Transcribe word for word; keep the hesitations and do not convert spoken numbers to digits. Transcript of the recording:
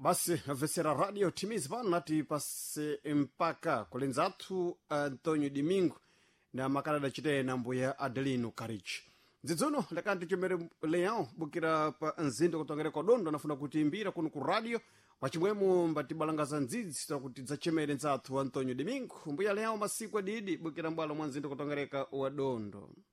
Basi vesera radio timizi pano nati pase mpaka kulenzatu Antonio Domingo na makala da chite na mbuya Adelino Karichi. Nzizono lakanti chomere leão bukira pa nzindo kutongere kwa dondo nafuna kutimbira kuno ku radio wachimwemu mbati balangaza nzizi sita kuti zachemere nzatu Antonio Domingo mbuya leão masiku adidi bukira mbalo mwanzindo kutongereka wa dondo.